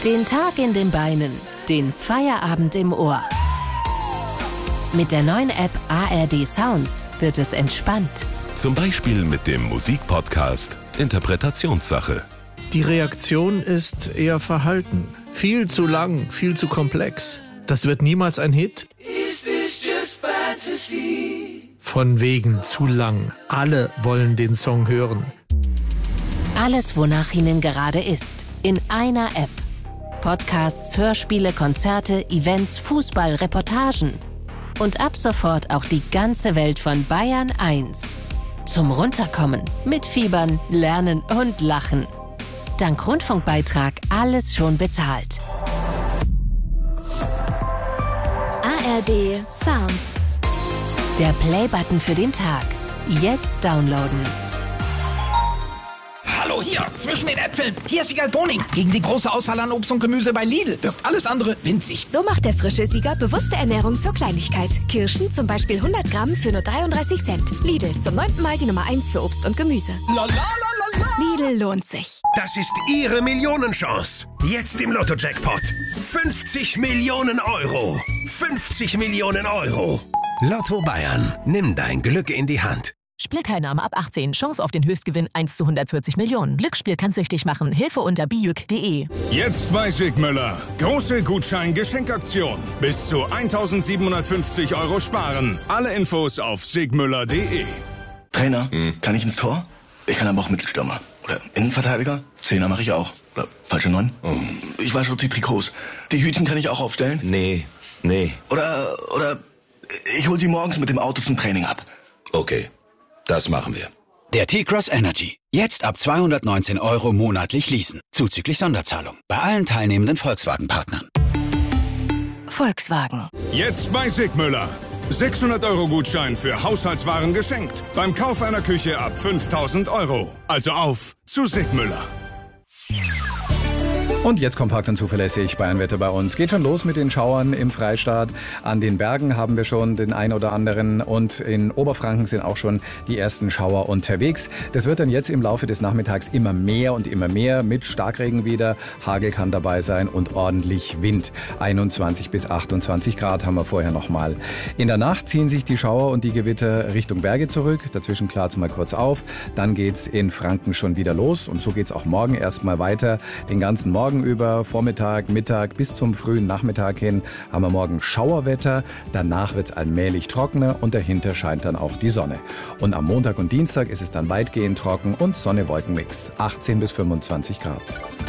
Den Tag in den Beinen, den Feierabend im Ohr. Mit der neuen App ARD Sounds wird es entspannt. Zum Beispiel mit dem Musikpodcast Interpretationssache. Die Reaktion ist eher verhalten. Viel zu lang, viel zu komplex. Das wird niemals ein Hit. Is this just fantasy? Von wegen zu lang. Alle wollen den Song hören. Alles, wonach Ihnen gerade ist, in einer App. Podcasts, Hörspiele, Konzerte, Events, Fußball, Reportagen. Und ab sofort auch die ganze Welt von Bayern 1. Zum Runterkommen, mitfiebern, lernen und lachen. Dank Rundfunkbeitrag alles schon bezahlt. ARD Sounds. Der Play-Button für den Tag. Jetzt downloaden. Hallo, hier, zwischen den Äpfeln. Hier ist Wiegald Boning. Gegen die große Auswahl an Obst und Gemüse bei Lidl wirkt alles andere winzig. So macht der frische Sieger bewusste Ernährung zur Kleinigkeit. Kirschen zum Beispiel 100 Gramm für nur 33 Cent. Lidl, zum 9. Mal die Nummer 1 für Obst und Gemüse. Lidl lohnt sich. Das ist Ihre Millionenchance. Jetzt im Lotto-Jackpot. 50 Millionen Euro. 50 Millionen Euro. Lotto Bayern. Nimm dein Glück in die Hand. Spielteilnahme ab 18. Chance auf den Höchstgewinn 1 zu 140 Millionen. Glücksspiel kann süchtig machen. Hilfe unter biüc.de. Jetzt bei Sigmüller. Große Gutschein-Geschenkaktion. Bis zu 1.750 € sparen. Alle Infos auf sigmüller.de. Trainer, kann ich ins Tor? Ich kann aber auch Mittelstürmer. Oder Innenverteidiger? Zehner mache ich auch. Oder falsche 9? Ich wasche auch die Trikots. Die Hütchen kann ich auch aufstellen? Nee. Oder ich hol sie morgens mit dem Auto zum Training ab. Okay, das machen wir. Der T-Cross Energy. Jetzt ab 219 € monatlich leasen. Zuzüglich Sonderzahlung. Bei allen teilnehmenden Volkswagen-Partnern. Volkswagen. Jetzt bei Sigmüller. 600 € Gutschein für Haushaltswaren geschenkt. Beim Kauf einer Küche ab 5.000 €. Also auf zu Sigmüller. Und jetzt kompakt und zuverlässig Bayernwetter bei uns. Geht schon los mit den Schauern im Freistaat. An den Bergen haben wir schon den ein oder anderen und in Oberfranken sind auch schon die ersten Schauer unterwegs. Das wird dann jetzt im Laufe des Nachmittags immer mehr und immer mehr mit Starkregen wieder. Hagel kann dabei sein und ordentlich Wind. 21 bis 28 Grad haben wir vorher nochmal. In der Nacht ziehen sich die Schauer und die Gewitter Richtung Berge zurück. Dazwischen klart es mal kurz auf. Dann geht's in Franken schon wieder los und so geht's auch morgen erstmal weiter. Den ganzen Morgen über, Vormittag, Mittag bis zum frühen Nachmittag hin haben wir morgen Schauerwetter. Danach wird es allmählich trockener und dahinter scheint dann auch die Sonne. Und am Montag und Dienstag ist es dann weitgehend trocken und Sonne-Wolken-Mix. 18 bis 25 Grad.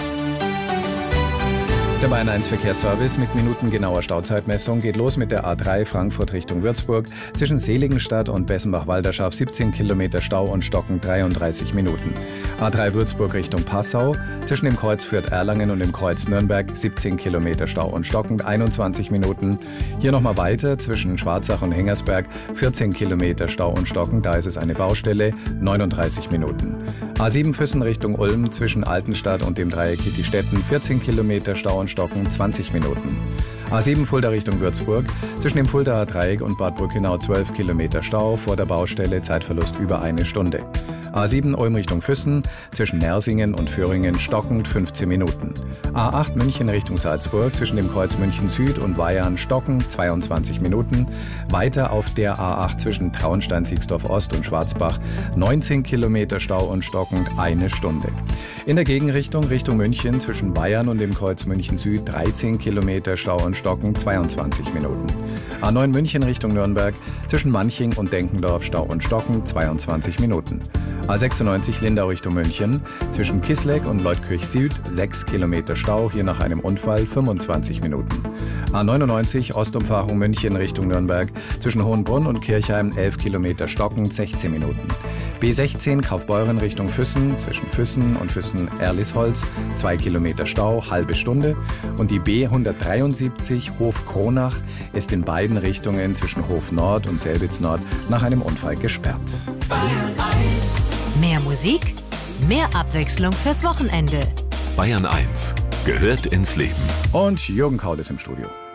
Der Bayern 1 Verkehrsservice mit minutengenauer Stauzeitmessung geht los mit der A3 Frankfurt Richtung Würzburg. Zwischen Seligenstadt und Bessenbach-Walderschaft 17 Kilometer Stau und stocken 33 Minuten. A3 Würzburg Richtung Passau. Zwischen dem Kreuz Fürth-Erlangen und dem Kreuz Nürnberg 17 Kilometer Stau und stockend 21 Minuten. Hier nochmal weiter zwischen Schwarzach und Hengersberg 14 Kilometer Stau und stockend. Da ist es eine Baustelle, 39 Minuten. A7 Füssen Richtung Ulm zwischen Altenstadt und dem Dreieck Kittistetten 14 Kilometer Stau und stocken 20 Minuten. A7 Fulda Richtung Würzburg, zwischen dem Fuldaer Dreieck und Bad Brückenau 12 Kilometer Stau, vor der Baustelle Zeitverlust über eine Stunde. A7 Ulm Richtung Füssen, zwischen Nersingen und Föhringen stockend 15 Minuten. A8 München Richtung Salzburg, zwischen dem Kreuz München Süd und Weyarn stockend 22 Minuten. Weiter auf der A8 zwischen Traunstein-Siegsdorf Ost und Schwarzbach 19 Kilometer Stau und stockend eine Stunde. In der Gegenrichtung Richtung München zwischen Bayern und dem Kreuz München Süd 13 Kilometer Stau und stockend 22 Minuten. A9 München Richtung Nürnberg zwischen Manching und Denkendorf Stau und stockend 22 Minuten. A96 Lindau Richtung München zwischen Kisleck und Leutkirch Süd 6 Kilometer Stau, hier nach einem Unfall 25 Minuten. A99 Ostumfahrung München Richtung Nürnberg zwischen Hohenbrunn und Kirchheim 11 Kilometer stockend 16 Minuten. B16 Kaufbeuren Richtung Füssen zwischen Füssen und Füssen-Erlisholz 2 Kilometer Stau, halbe Stunde. Und die B173 Hof Kronach ist in beiden Richtungen zwischen Hof Nord und Selbitz Nord nach einem Unfall gesperrt. Bayern 1. Mehr Musik, mehr Abwechslung fürs Wochenende. Bayern 1 gehört ins Leben. Und Jürgen Kaul ist im Studio.